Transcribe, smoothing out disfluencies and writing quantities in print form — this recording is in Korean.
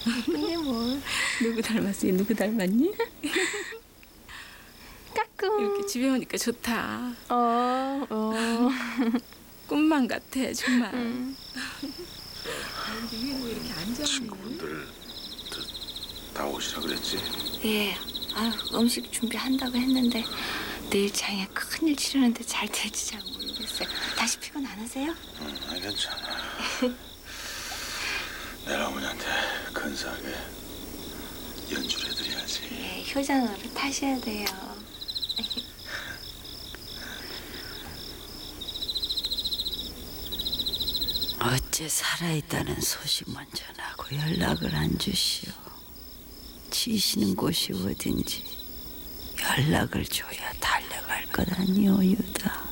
이게 뭘? 누구 닮았어? 누구 닮았니? 까꿍. 이렇게 집에 오니까 좋다. 어. 꿈만 같아 정말. 친구분들 다 오시라 그랬지? 예. 아유, 음식 준비한다고 했는데 내일 장에 큰일 치르는데 잘 될지 잘 모르겠어요. 다시 피곤 안 하세요? 응, 괜찮아. 내일 어머니한테 근사하게 연주를 해드려야지. 예, 효장으로 타셔야 돼요. 어째 살아있다는 소식만 전하고 연락을 안 주시오. 지시는 곳이 어딘지 연락을 줘야 달려갈 것 아니오, 유다.